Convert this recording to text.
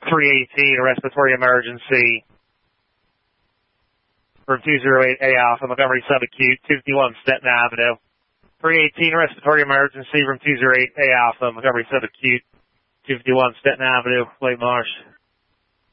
318, respiratory emergency. Room 208A Alpha, Montgomery subacute, 251 Stenton Avenue. 318, respiratory emergency, room 208A Alpha, Montgomery subacute, 251 Stenton Avenue, Lake Marsh.